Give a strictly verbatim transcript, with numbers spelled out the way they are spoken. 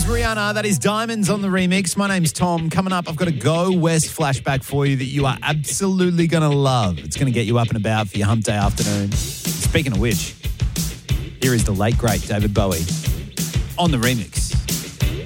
is Rihanna. That is Diamonds on the remix. My name's Tom. Coming up, I've got a Go West flashback for you that you are absolutely going to love. It's going to get you up and about for your hump day afternoon. Speaking of which, here is the late, great David Bowie on the remix.